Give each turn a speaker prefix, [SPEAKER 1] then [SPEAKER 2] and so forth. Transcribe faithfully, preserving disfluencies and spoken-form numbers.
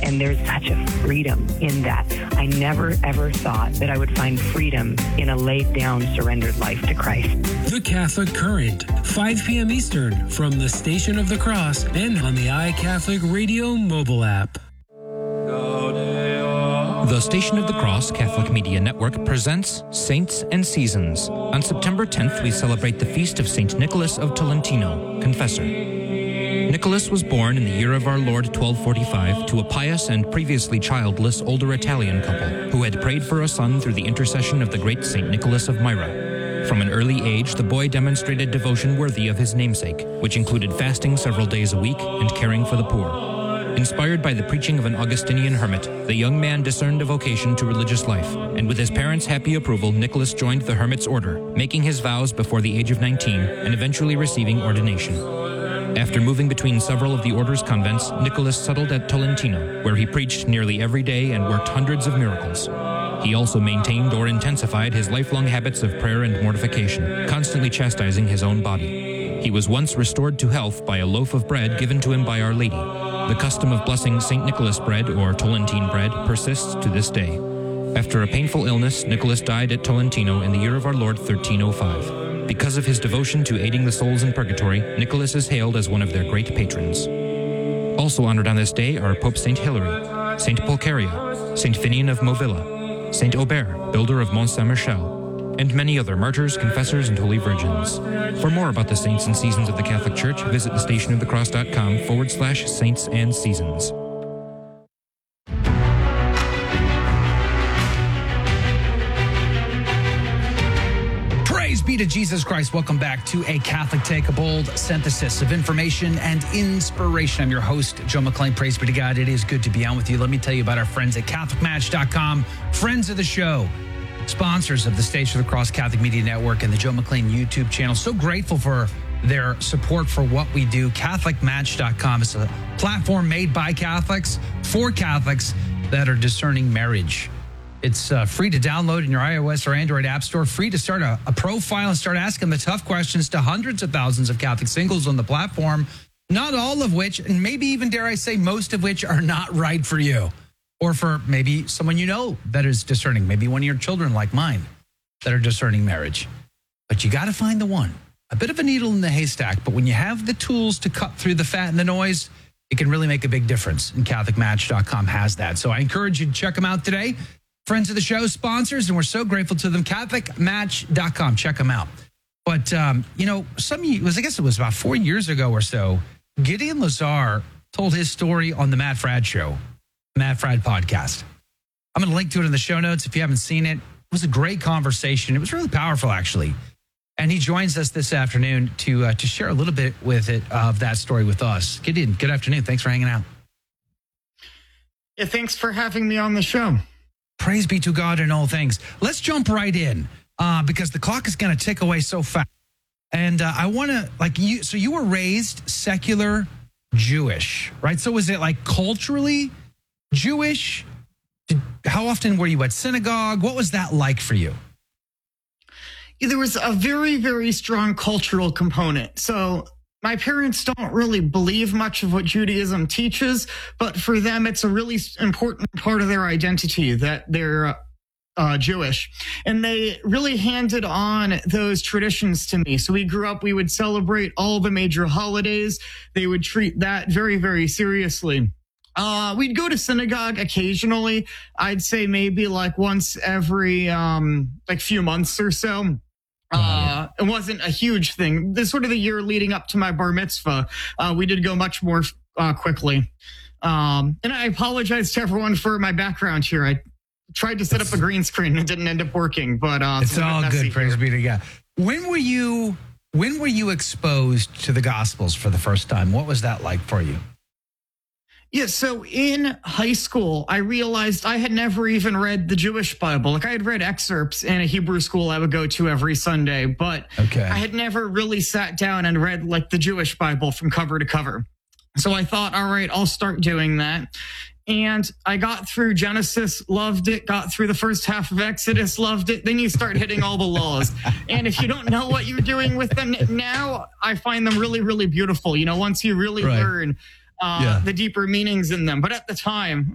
[SPEAKER 1] And there's such a freedom in that. I never, ever thought that I would find freedom in a laid down, surrendered life to Christ.
[SPEAKER 2] The Catholic Current, five p.m. Eastern, from the Station of the Cross and on the iCatholic Radio mobile app.
[SPEAKER 3] The Station of the Cross Catholic Media Network presents Saints and Seasons. On September tenth, we celebrate the feast of Saint Nicholas of Tolentino, Confessor. Nicholas was born in the year of our Lord twelve forty-five to a pious and previously childless older Italian couple who had prayed for a son through the intercession of the great Saint Nicholas of Myra. From an early age, the boy demonstrated devotion worthy of his namesake, which included fasting several days a week and caring for the poor. Inspired by the preaching of an Augustinian hermit, the young man discerned a vocation to religious life, and with his parents' happy approval, Nicholas joined the hermit's order, making his vows before the age of nineteen and eventually receiving ordination. After moving between several of the order's convents, Nicholas settled at Tolentino, where he preached nearly every day and worked hundreds of miracles. He also maintained or intensified his lifelong habits of prayer and mortification, constantly chastising his own body. He was once restored to health by a loaf of bread given to him by Our Lady. The custom of blessing Saint Nicholas bread, or Tolentine bread, persists to this day. After a painful illness, Nicholas died at Tolentino in the year of our Lord thirteen oh five. Because of his devotion to aiding the souls in purgatory, Nicholas is hailed as one of their great patrons. Also honored on this day are Pope Saint Hilary, Saint Pulcheria, Saint Finian of Movilla, Saint Aubert, builder of Mont Saint-Michel, and many other martyrs, confessors, and holy virgins. For more about the saints and seasons of the Catholic Church, visit thestationofthecross.com forward slash saints and seasons.
[SPEAKER 4] Praise be to Jesus Christ. Welcome back to A Catholic Take, a bold synthesis of information and inspiration. I'm your host, Joe McClain. Praise be to God. It is good to be on with you. Let me tell you about our friends at Catholic Match dot com, friends of the show, sponsors of the Station of the Cross Catholic Media Network and the Joe McClain YouTube channel. So grateful for their support for what we do. Catholic Match dot com is a platform made by Catholics for Catholics that are discerning marriage. It's uh, free to download in your iOS or Android app store, free to start a, a profile and start asking the tough questions to hundreds of thousands of Catholic singles on the platform, not all of which, and maybe even, dare I say, most of which are not right for you. Or for maybe someone you know that is discerning, maybe one of your children like mine that are discerning marriage. But you got to find the one. A bit of a needle in the haystack, but when you have the tools to cut through the fat and the noise, it can really make a big difference. And Catholic Match dot com has that. So I encourage you to check them out today. Friends of the show, sponsors, and we're so grateful to them. Catholic Match dot com. Check them out. But, um, you know, some it was, I guess it was about four years ago or so, Gideon Lazar told his story on the Matt Fradd Show. Matt Fradd podcast. I'm going to link to it in the show notes if you haven't seen it. It was a great conversation. It was really powerful, actually. And he joins us this afternoon to uh, to share a little bit with it of that story with us. Gideon, good afternoon. Thanks for hanging out.
[SPEAKER 5] Yeah, thanks for having me on the show.
[SPEAKER 4] Praise be to God in all things. Let's jump right in uh, because the clock is going to tick away so fast. And uh, I want to, like you, so you were raised secular Jewish, right? So was it like culturally Jewish? Did, how often were you at synagogue? What was that like for you?
[SPEAKER 5] Yeah, there was a very, very strong cultural component. So my parents don't really believe much of what Judaism teaches, but for them, it's a really important part of their identity that they're uh, Jewish. And they really handed on those traditions to me. So we grew up, we would celebrate all the major holidays. They would treat that very, very seriously. Uh, we'd go to synagogue occasionally. I'd say maybe like once every um, like few months or so. Uh, it wasn't a huge thing. This sort of the year leading up to my bar mitzvah, uh, we did go much more uh, quickly. Um, and I apologize to everyone for my background here. I tried to set up a green screen and it didn't end up working, but uh,
[SPEAKER 4] it's all good. Praise be to God. When were you? When were you exposed to the Gospels for the first time? What was that like for you?
[SPEAKER 5] Yeah, so in high school, I realized I had never even read the Jewish Bible. Like I had read excerpts in a Hebrew school I would go to every Sunday, but okay. I had never really sat down and read like the Jewish Bible from cover to cover. So I thought, all right, I'll start doing that. And I got through Genesis, loved it, got through the first half of Exodus, loved it. Then you start hitting all the laws. And if you don't know what you're doing with them now, I find them really, really beautiful. You know, once you really right. learn Uh, yeah. the deeper meanings in them. But at the time,